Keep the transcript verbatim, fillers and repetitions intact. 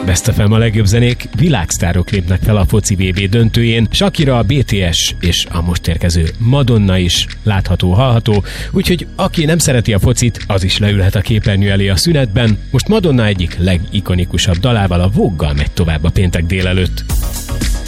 Best ef em a legjobb zenék, világsztárok lépnek fel a foci vé bé döntőjén, Shakira, a bé té es és a most érkező Madonna is látható, hallható, úgyhogy aki nem szereti a focit, az is leülhet a képernyő elé a szünetben. Most Madonna egyik legikonikusabb dalával, a Vogue-gal megy tovább a péntek délelőtt.